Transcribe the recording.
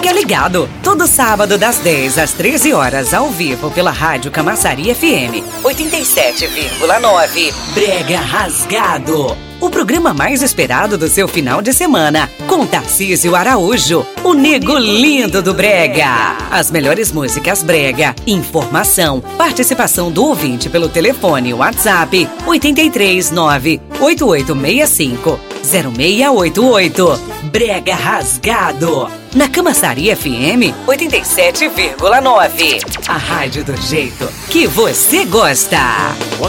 Fica ligado, todo sábado das 10 às 13 horas, ao vivo pela Rádio Camaçari FM 87,9. Brega Rasgado, o programa mais esperado do seu final de semana, com Tarcísio Araújo, o nego lindo do Brega. As melhores músicas Brega, informação, participação do ouvinte pelo telefone WhatsApp 839-8865-0688. Brega Rasgado, na Camaçari FM 87,9. A rádio do jeito que você gosta.